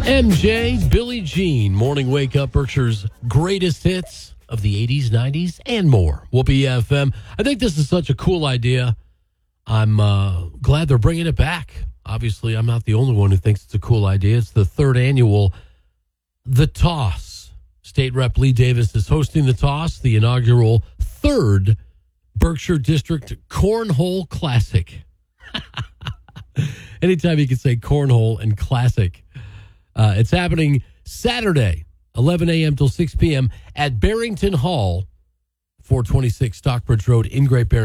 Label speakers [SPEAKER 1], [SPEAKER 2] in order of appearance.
[SPEAKER 1] MJ, Billie Jean, Morning Wake Up, Berkshire's greatest hits of the 80s, 90s, and more. Whoopee FM. I think this is such a cool idea. I'm glad they're bringing it back. Obviously, I'm not the only one who thinks it's a cool idea. It's the third annual The Toss. State Rep Lee Davis is hosting The Toss, the inaugural third Berkshire District Cornhole Classic. Anytime you can say cornhole and classic. It's happening Saturday, 11 a.m. till 6 p.m. at Barrington Hall, 426 Stockbridge Road in Great Barrington.